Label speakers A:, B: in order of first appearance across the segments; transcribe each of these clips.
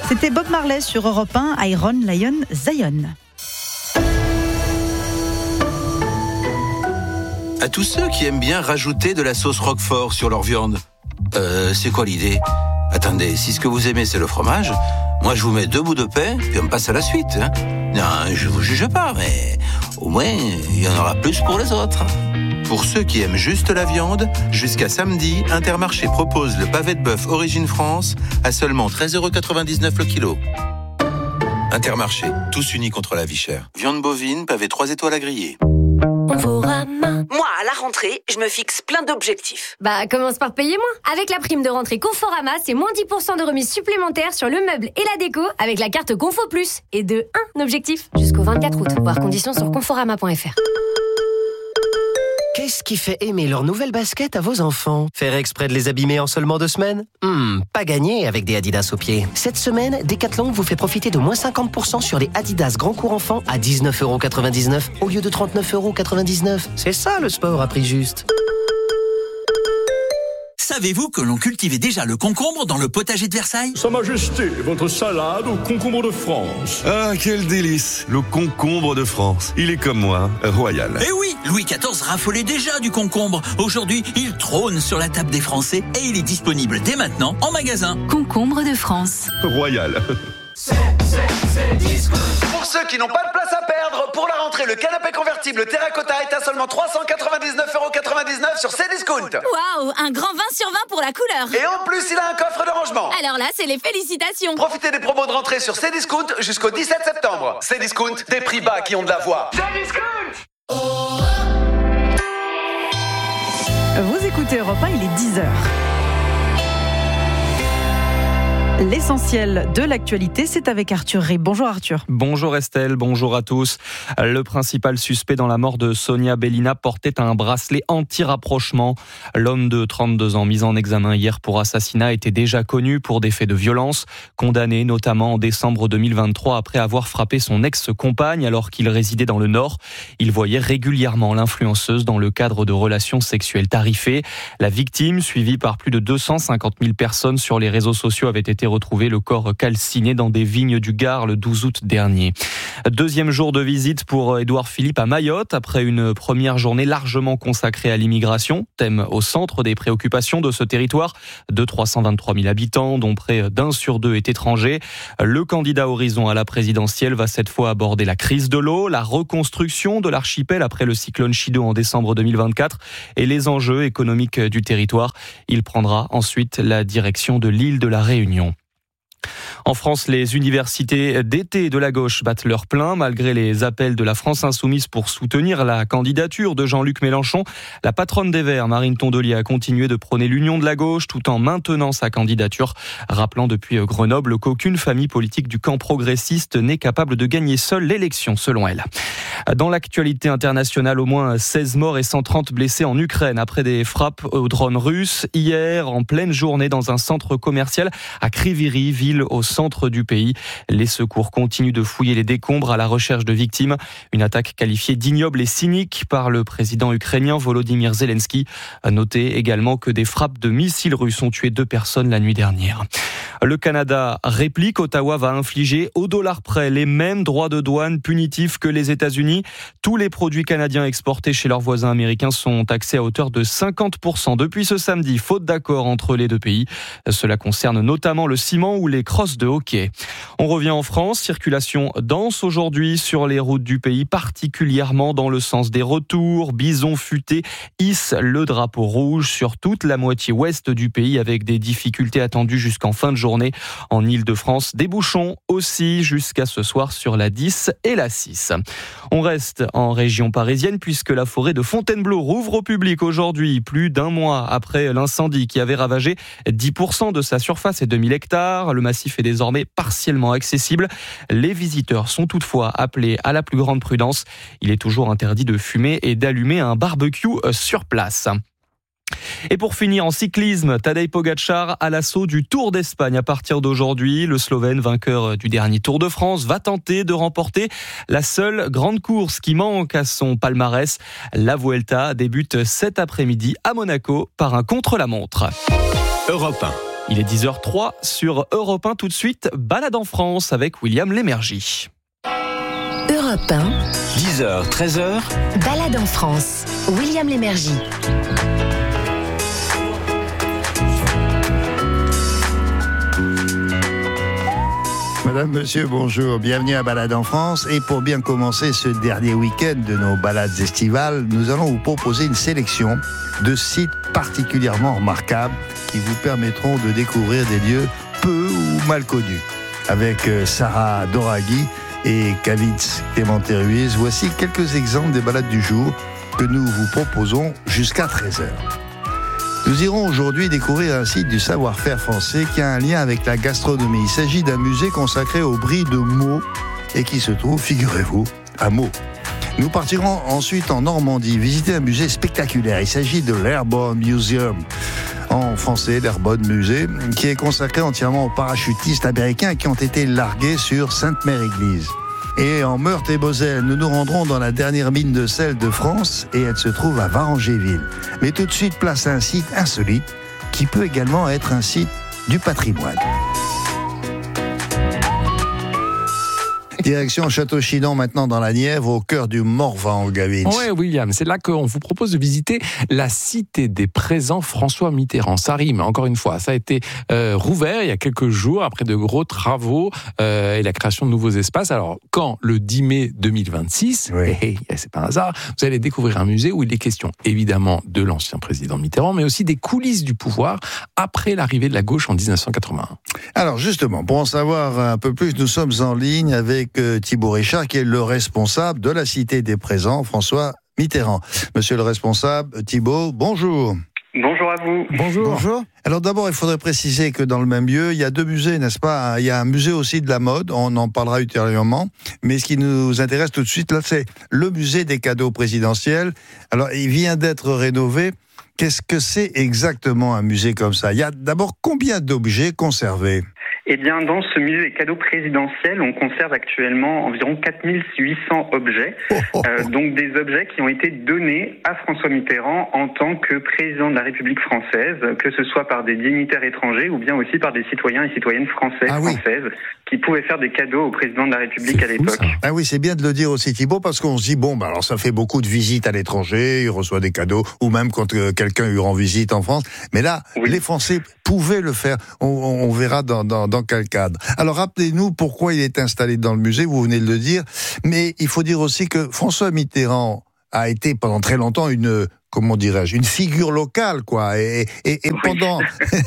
A: C'était Bob Marley sur Europe 1, Iron Lion Zion.
B: À tous ceux qui aiment bien rajouter de la sauce Roquefort sur leur viande, c'est quoi l'idée ? Attendez, si ce que vous aimez c'est le fromage, moi je vous mets 2 bouts de pain, puis on passe à la suite. Hein. Non, je vous juge pas, mais au moins il y en aura plus pour les autres. Pour ceux qui aiment juste la viande, jusqu'à samedi, Intermarché propose le pavé de bœuf Origine France à seulement 13,99€ le kilo. Intermarché, tous unis contre la vie chère. Viande bovine, pavé 3 étoiles à griller.
C: Moi, à la rentrée, je me fixe plein d'objectifs.
D: Commence par payer moins. Avec la prime de rentrée Conforama, c'est moins 10% de remise supplémentaire sur le meuble et la déco avec la carte Confo Plus. Et de 1 objectif jusqu'au 24 août. Voir conditions sur conforama.fr.
E: Qu'est-ce qui fait aimer leurs nouvelles baskets à vos enfants ? Faire exprès de les abîmer en seulement 2 semaines ? Pas gagné avec des Adidas aux pieds. Cette semaine, Decathlon vous fait profiter de moins 50% sur les Adidas Grand Cours Enfant à 19,99€ au lieu de 39,99€. C'est ça le sport à prix juste.
F: Savez-vous que l'on cultivait déjà le concombre dans le potager de Versailles ?
G: Sa Majesté, votre salade au concombre de France.
H: Ah, quel délice! Le concombre de France. Il est comme moi, royal.
F: Eh oui, Louis XIV raffolait déjà du concombre. Aujourd'hui, il trône sur la table des Français et il est disponible dès maintenant en magasin.
I: Concombre de France.
H: Royal.
J: Pour ceux qui n'ont pas de place à perdre, pour la rentrée, le canapé convertible Terracotta est à seulement 399,99€ sur Cdiscount.
I: Waouh, un grand 20 sur 20 pour la couleur.
J: Et en plus, il a un coffre de rangement.
I: Alors là, c'est les félicitations.
J: Profitez des promos de rentrée sur Cdiscount jusqu'au 17 septembre. Cdiscount, des prix bas qui ont de la voix. Cdiscount.
A: Vous écoutez Europe 1, il est 10h. L'essentiel de l'actualité, c'est avec Arthur Ray. Bonjour Arthur.
K: Bonjour Estelle, bonjour à tous. Le principal suspect dans la mort de Sonia Bellina portait un bracelet anti-rapprochement. L'homme de 32 ans mis en examen hier pour assassinat était déjà connu pour des faits de violence, condamné notamment en décembre 2023 après avoir frappé son ex-compagne alors qu'il résidait dans le Nord. Il voyait régulièrement l'influenceuse dans le cadre de relations sexuelles tarifées. La victime, suivie par plus de 250 000 personnes sur les réseaux sociaux, avait été retrouvé le corps calciné dans des vignes du Gard le 12 août dernier. Deuxième jour de visite pour Édouard Philippe à Mayotte, après une première journée largement consacrée à l'immigration, thème au centre des préoccupations de ce territoire de 323 000 habitants, dont près d'1 sur 2 est étranger. Le candidat Horizon à la présidentielle va cette fois aborder la crise de l'eau, la reconstruction de l'archipel après le cyclone Chido en décembre 2024 et les enjeux économiques du territoire. Il prendra ensuite la direction de l'île de la Réunion. En France, les universités d'été de la gauche battent leur plein malgré les appels de la France Insoumise pour soutenir la candidature de Jean-Luc Mélenchon. La patronne des Verts, Marine Tondelier, a continué de prôner l'union de la gauche tout en maintenant sa candidature, rappelant depuis Grenoble qu'aucune famille politique du camp progressiste n'est capable de gagner seule l'élection, selon elle. Dans l'actualité internationale, au moins 16 morts et 130 blessés en Ukraine après des frappes aux drones russes. Hier, en pleine journée, dans un centre commercial à Kryvyi, ville au centre du pays. Les secours continuent de fouiller les décombres à la recherche de victimes. Une attaque qualifiée d'ignoble et cynique par le président ukrainien Volodymyr Zelensky. Notez également que des frappes de missiles russes ont tué 2 personnes la nuit dernière. Le Canada réplique. Ottawa va infliger au dollar près les mêmes droits de douane punitifs que les États-Unis. Tous les produits canadiens exportés chez leurs voisins américains sont taxés à hauteur de 50% depuis ce samedi, faute d'accord entre les deux pays. Cela concerne notamment le ciment ou les crosses de hockey. On revient en France. Circulation dense aujourd'hui sur les routes du pays, particulièrement dans le sens des retours. Bison Futé hisse le drapeau rouge sur toute la moitié ouest du pays avec des difficultés attendues jusqu'en fin de journée. En Île-de-France, des bouchons aussi jusqu'à ce soir sur la 10 et la 6. On reste en région parisienne puisque la forêt de Fontainebleau rouvre au public aujourd'hui, plus d'1 mois après l'incendie qui avait ravagé 10% de sa surface et 2000 hectares. Le massif est désormais partiellement accessible. Les visiteurs sont toutefois appelés à la plus grande prudence. Il est toujours interdit de fumer et d'allumer un barbecue sur place. Et pour finir en cyclisme, Tadej Pogačar à l'assaut du Tour d'Espagne à partir d'aujourd'hui. Le Slovène, vainqueur du dernier Tour de France, va tenter de remporter la seule grande course qui manque à son palmarès. La Vuelta débute cet après-midi à Monaco par un contre-la-montre.
L: Europe 1.
K: Il est 10h03 sur Europe 1. Tout de suite, balade en France avec William Lémergie.
L: Europe 1.
B: 10h, 13h.
L: Balade en France. William Lémergie.
M: Madame, monsieur, bonjour. Bienvenue à Balade en France. Et pour bien commencer ce dernier week-end de nos balades estivales, nous allons vous proposer une sélection de sites particulièrement remarquables qui vous permettront de découvrir des lieux peu ou mal connus. Avec Sarah Doraghi et Kavitz Clémenté-Ruiz, voici quelques exemples des balades du jour que nous vous proposons jusqu'à 13h. Nous irons aujourd'hui découvrir un site du savoir-faire français qui a un lien avec la gastronomie. Il s'agit d'un musée consacré au brie de Meaux et qui se trouve, figurez-vous, à Meaux. Nous partirons ensuite en Normandie, visiter un musée spectaculaire. Il s'agit de l'Airborne Museum, en français, l'Airborne Musée, qui est consacré entièrement aux parachutistes américains qui ont été largués sur Sainte-Mère-Église. Et en Meurthe-et-Moselle, nous nous rendrons dans la dernière mine de sel de France et elle se trouve à Varangéville. Mais tout de suite, place à un site insolite qui peut également être un site du patrimoine. Direction Château-Chinon maintenant dans la Nièvre, au cœur du Morvan, Gavin.
N: Oui, William, c'est là qu'on vous propose de visiter la cité des présents François Mitterrand. Ça rime, encore une fois. Ça a été rouvert il y a quelques jours après de gros travaux et la création de nouveaux espaces. Alors, quand le 10 mai 2026, oui. C'est pas un hasard, vous allez découvrir un musée où il est question évidemment de l'ancien président Mitterrand, mais aussi des coulisses du pouvoir après l'arrivée de la gauche en 1981.
M: Alors justement, pour en savoir un peu plus, nous sommes en ligne avec Thibaut Richard, qui est le responsable de la Cité des Présents, François Mitterrand. Monsieur le responsable, Thibaut, bonjour.
O: Bonjour à vous.
M: Bonjour. Alors d'abord, il faudrait préciser que dans le même lieu, il y a deux musées, n'est-ce pas ? Il y a un musée aussi de la mode, on en parlera ultérieurement, mais ce qui nous intéresse tout de suite, là, c'est le musée des cadeaux présidentiels. Alors, il vient d'être rénové. Qu'est-ce que c'est exactement un musée comme ça ? Il y a d'abord combien d'objets conservés ?
O: Eh bien, dans ce musée des cadeaux présidentiels, on conserve actuellement environ 4800 objets, donc des objets qui ont été donnés à François Mitterrand en tant que président de la République française, que ce soit par des dignitaires étrangers ou bien aussi par des citoyens et citoyennes françaises qui pouvaient faire des cadeaux au président de la République à l'époque.
M: Ah oui, c'est bien de le dire aussi, Thibaut, parce qu'on se dit, bon, alors ça fait beaucoup de visites à l'étranger, il reçoit des cadeaux, ou même quand quelqu'un lui rend visite en France, mais là, les Français pouvaient le faire. On verra dans quel cadre. Alors rappelez-nous pourquoi il est installé dans le musée, vous venez de le dire, mais il faut dire aussi que François Mitterrand a été pendant très longtemps une figure locale, quoi. Et pendant,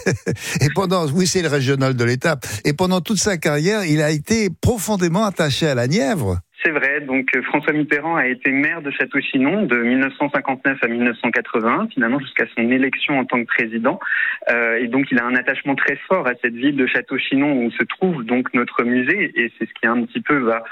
M: oui, c'est le régional de l'État. Et pendant toute sa carrière, il a été profondément attaché à la Nièvre.
O: C'est vrai, donc François Mitterrand a été maire de Château-Chinon de 1959 à 1980, finalement jusqu'à son élection en tant que président. Et donc il a un attachement très fort à cette ville de Château-Chinon où se trouve donc notre musée, et c'est ce qui un petit peu va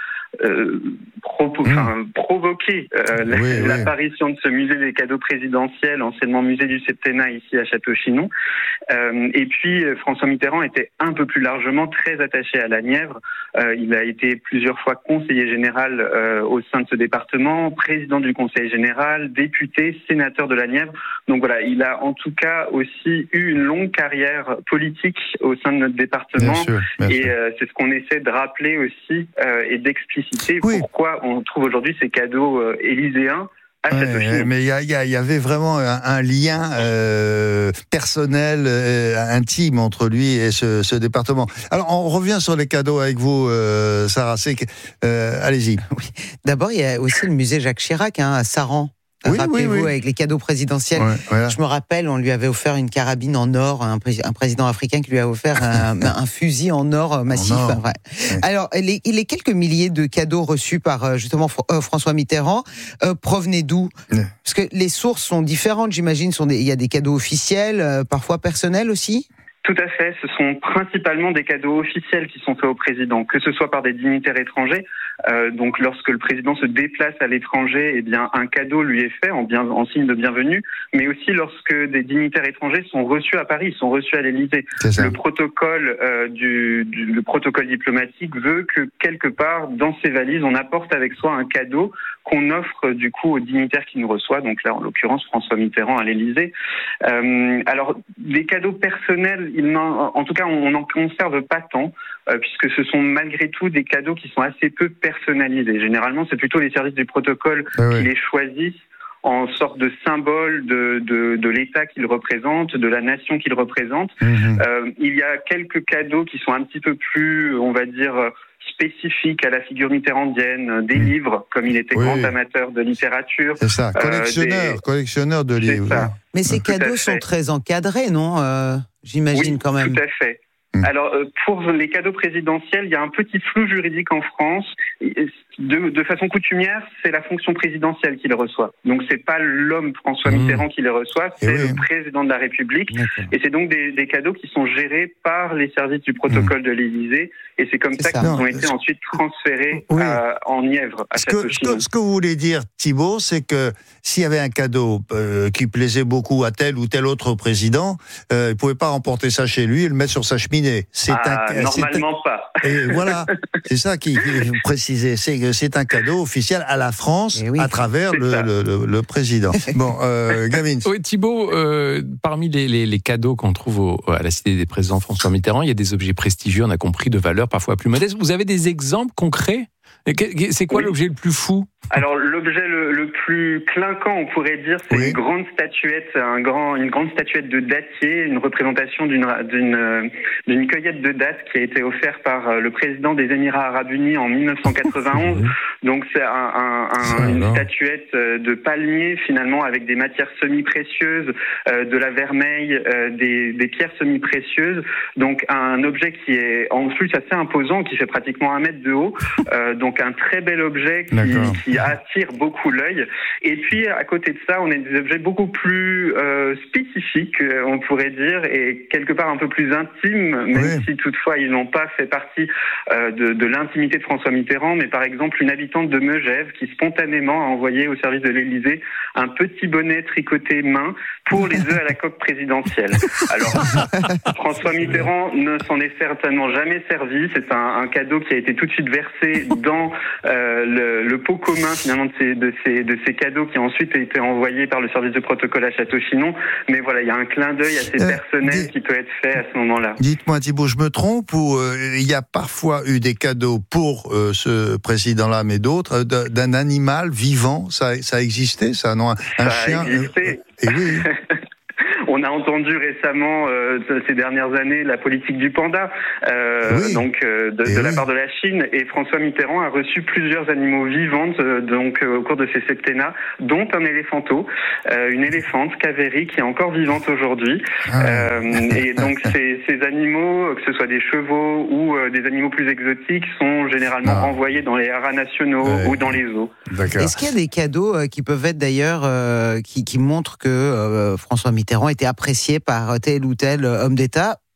O: provoquer l'apparition de ce musée des cadeaux présidentiels, anciennement musée du Septennat ici à Château-Chinon. Et puis François Mitterrand était un peu plus largement très attaché à la Nièvre. Il a été plusieurs fois conseiller général au sein de ce département, président du conseil général, député, sénateur de la Nièvre. Donc voilà, il a en tout cas aussi eu une longue carrière politique au sein de notre département. Bien sûr. C'est ce qu'on essaie de rappeler aussi et d'expliciter pourquoi on trouve aujourd'hui ces cadeaux élyséens.
M: Mais il y avait vraiment un lien personnel, intime entre lui et ce département. Alors, on revient sur les cadeaux avec vous, Sarah. Allez-y.
P: Oui. D'abord, il y a aussi le musée Jacques Chirac à Saran. Rappelez-vous, avec les cadeaux présidentiels. Je me rappelle, on lui avait offert une carabine en or, un président africain qui lui a offert un fusil en or massif. Alors, les quelques milliers de cadeaux reçus par justement François Mitterrand provenaient d'où ? Parce que les sources sont différentes, j'imagine. Il y a des cadeaux officiels, parfois personnels aussi ?
O: Tout à fait, ce sont principalement des cadeaux officiels qui sont faits au président, que ce soit par des dignitaires étrangers. Donc lorsque le président se déplace à l'étranger, eh bien un cadeau lui est fait en signe de bienvenue, mais aussi lorsque des dignitaires étrangers sont reçus à Paris, sont reçus à l'Élysée. Le protocole le protocole diplomatique veut que quelque part dans ses valises on apporte avec soi un cadeau qu'on offre du coup aux dignitaires qui nous reçoivent, donc là en l'occurrence François Mitterrand à l'Élysée. Alors des cadeaux personnels, en tout cas, on n'en conserve pas tant, puisque ce sont malgré tout des cadeaux qui sont assez peu personnalisés. Généralement, c'est plutôt les services du protocole qui les choisissent en sorte de symbole de l'État qu'il représente, de la nation qu'il représente. Il y a quelques cadeaux qui sont un petit peu plus, on va dire, spécifiques à la figure mitterrandienne, des livres, comme il était grand amateur de littérature.
M: C'est ça, collectionneur de livres.
O: Ça.
P: Mais ces cadeaux sont très encadrés, non J'imagine quand même.
O: Tout à fait. Alors, pour les cadeaux présidentiels, il y a un petit flou juridique en France. De façon coutumière, c'est la fonction présidentielle qui les reçoit. Donc, c'est pas l'homme François Mitterrand qui les reçoit, c'est le président de la République. Et c'est donc des cadeaux qui sont gérés par les services du protocole de l'Élysée. Et c'est comme ça qu'ils ont été ensuite transférés en Nièvre, à Château-Chinon.
M: Ce que vous voulez dire, Thibault, c'est que s'il y avait un cadeau qui plaisait beaucoup à tel ou tel autre président, il ne pouvait pas remporter ça chez lui et le mettre sur sa cheminée.
O: Normalement pas.
M: Et voilà, c'est ça qui est précisé. C'est un cadeau officiel à la France à travers le président. Bon, Gavin.
N: Oui, Thibault, parmi les cadeaux qu'on trouve à la Cité des Présidents François Mitterrand, il y a des objets prestigieux, on a compris, de valeur parfois plus modeste. Vous avez des exemples concrets ? C'est quoi l'objet le plus fou ?
O: Alors l'objet le plus clinquant, on pourrait dire, c'est une grande statuette, une grande statuette de dattier, une représentation d'une cueillette de dattes qui a été offerte par le président des Émirats Arabes Unis en 1991. Donc c'est une statuette de palmier finalement avec des matières semi-précieuses, de la vermeille, des pierres semi-précieuses. Donc un objet qui est en plus assez imposant, qui fait pratiquement 1 mètre de haut. Donc un très bel objet qui attire beaucoup l'œil. Et puis à côté de ça, on a des objets beaucoup plus spécifiques, on pourrait dire, et quelque part un peu plus intimes, même si toutefois ils n'ont pas fait partie de l'intimité de François Mitterrand, mais par exemple une habitante de Megève qui spontanément a envoyé au service de l'Élysée un petit bonnet tricoté main pour les œufs à la coque présidentielle. Alors François Mitterrand ne s'en est certainement jamais servi. C'est un cadeau qui a été tout de suite versé dans le pot commun finalement de ces cadeaux qui ont ensuite été envoyés par le service de protocole à Château-Chinon. Mais voilà, il y a un clin d'œil assez personnel qui peut être fait à ce moment-là.
M: Dites-moi Thibault, je me trompe ou il y a parfois eu des cadeaux pour ce président-là, mais d'autres d'un animal vivant, ça a existé, ça, non, un chien.
O: A existé.
M: Oui.
O: On a entendu récemment, ces dernières années, la politique du panda, de la part de la Chine. Et François Mitterrand a reçu plusieurs animaux vivants au cours de ses septennats, dont un éléphanteau, une éléphante, Kaveri, qui est encore vivante aujourd'hui. Et donc ces animaux, que ce soit des chevaux ou des animaux plus exotiques, sont généralement envoyés dans les haras nationaux ou dans les zoos.
P: Est-ce qu'il y a des cadeaux qui peuvent être d'ailleurs, qui montrent que François Mitterrand était apprécié par tel ou tel homme d'État,